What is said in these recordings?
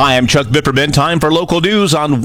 Hi, I'm Chuck Bipperman. Time for local news on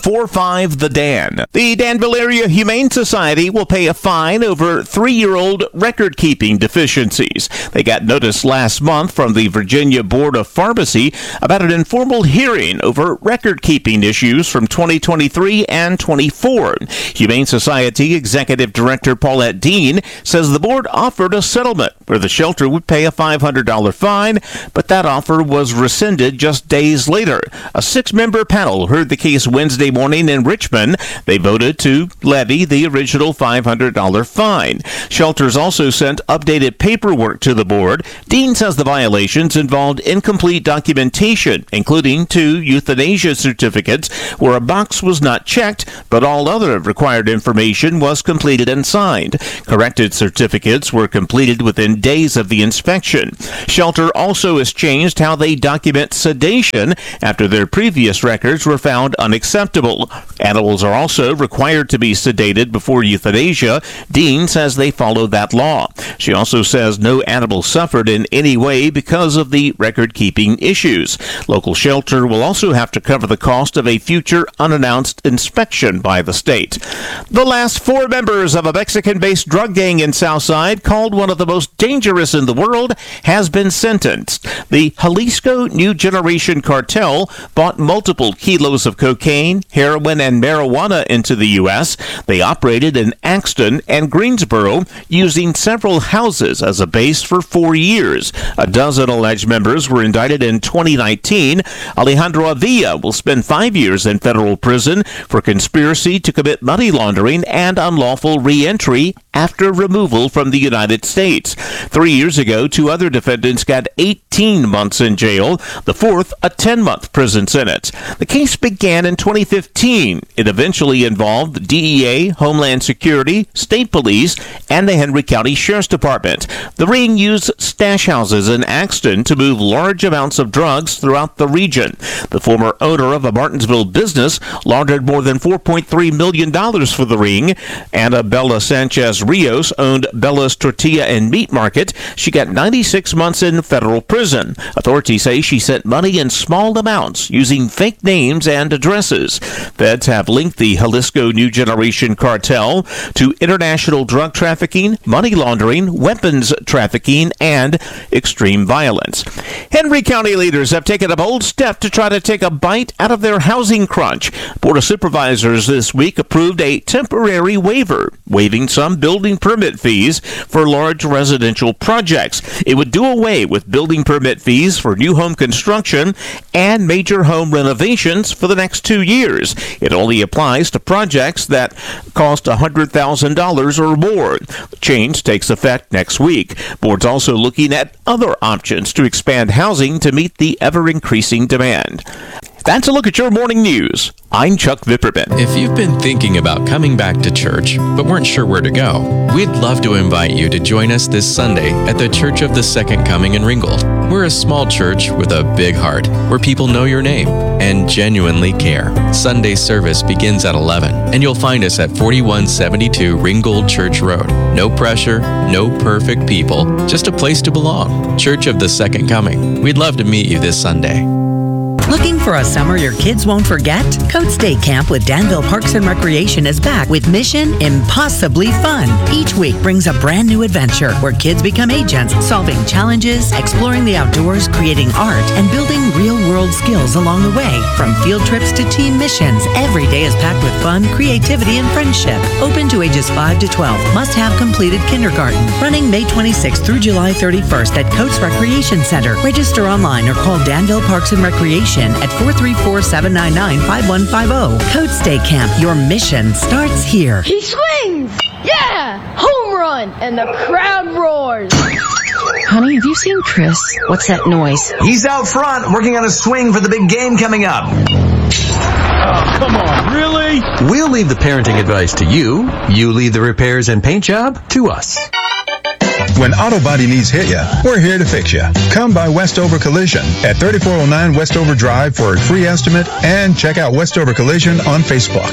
104.5 The Dan. The Danville Area Humane Society will pay a fine over 3-year-old record-keeping deficiencies. They got notice last month from the Virginia Board of Pharmacy about an informal hearing over record-keeping issues from 2023 and 24. Humane Society Executive Director Paulette Dean says the board offered a settlement where the shelter would pay a $500 fine, but that offer was rescinded just days later. A 6-member panel heard the case Wednesday morning in Richmond. They voted to levy the original $500 fine. Shelters also sent updated paperwork to the board. Dean says the violations involved incomplete documentation, including 2 euthanasia certificates where a box was not checked, but all other required information was completed and signed. Corrected certificates were completed within days of the inspection. Shelter also has changed how they document sedation after their previous records were found unacceptable. Animals are also required to be sedated before euthanasia. Dean says they follow that law. She also says no animal suffered in any way because of the record-keeping issues. Local shelter will also have to cover the cost of a future unannounced inspection by the state. The last 4 members of a Mexican-based drug gang in Southside, called one of the most dangerous in the world, has been sentenced. The Jalisco New Generation Cartel bought multiple kilos of cocaine, heroin, and marijuana into the U.S. They operated in Axton and Greensboro, using several houses as a base for 4 years. A dozen alleged members were indicted in 2019. Alejandro Avila will spend 5 years in federal prison for conspiracy to commit money laundering and unlawful re-entry after removal from the United States. 3 years ago, 2 other defendants got 18 months in jail, the fourth a 10-month prison sentence. The case began in 2015. It eventually involved the DEA, Homeland Security, State Police, and the Henry County Sheriff's Department. The ring used stash houses in Axton to move large amounts of drugs throughout the region. The former owner of a Martinsville business laundered more than $4.3 million for the ring. Annabella Sanchez Rios owned Bella's Tortilla and Meat Market. She got 96 months in federal prison. Authorities say she sent money in small amounts using fake names and addresses. Feds have linked the Jalisco New Generation Cartel to international drug trafficking, money laundering, weapons trafficking, and extreme violence. Henry County leaders have taken a bold step to try to take a bite out of their housing crunch. Board of Supervisors this week approved a temporary waiver, waiving some building permit fees for large residential projects. It would do away with building permit fees for new home construction and major home renovations for the next 2 years. It only applies to projects that cost $100,000 or more. The change takes effect next week. Board's also looking at other options to expand housing to meet the ever-increasing demand. That's a look at your morning news. I'm Chuck Vipperman. If you've been thinking about coming back to church, but weren't sure where to go, we'd love to invite you to join us this Sunday at the Church of the Second Coming in Ringgold. We're a small church with a big heart, where people know your name and genuinely care. Sunday service begins at 11, and you'll find us at 4172 Ringgold Church Road. No pressure, no perfect people, just a place to belong. Church of the Second Coming. We'd love to meet you this Sunday. Looking for a summer your kids won't forget? Coates Day Camp with Danville Parks and Recreation is back with Mission Impossibly Fun. Each week brings a brand new adventure where kids become agents, solving challenges, exploring the outdoors, creating art, and building real-world skills along the way. From field trips to team missions, every day is packed with fun, creativity, and friendship. Open to ages 5 to 12. Must have completed kindergarten. Running May 26th through July 31st at Coates Recreation Center. Register online or call Danville Parks and Recreation at 434-799-5150. Coates Day Camp, your mission starts here. He swings! Yeah! Home run! And the crowd roars. Honey, have you seen Chris? What's that noise? He's out front working on a swing for the big game coming up. Oh, come on, really? We'll leave the parenting advice to you. You leave the repairs and paint job to us. When auto body needs hit ya, we're here to fix ya. Come by Westover Collision at 3409 Westover Drive for a free estimate and check out Westover Collision on Facebook.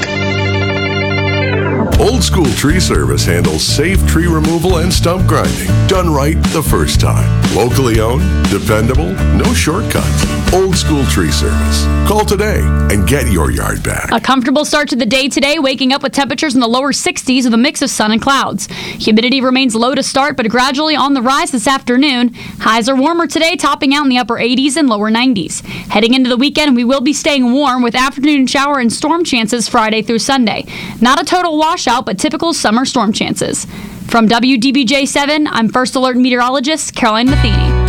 Old School Tree Service handles safe tree removal and stump grinding. Done right the first time. Locally owned, dependable, no shortcuts. Old School Tree Service. Call today and get your yard back. A comfortable start to the day today, waking up with temperatures in the lower 60s with a mix of sun and clouds. Humidity remains low to start, but gradually on the rise this afternoon. Highs are warmer today, topping out in the upper 80s and lower 90s. Heading into the weekend, we will be staying warm with afternoon shower and storm chances Friday through Sunday. Not a total washout, but typical summer storm chances. From WDBJ 7, I'm First Alert meteorologist Caroline Matheny.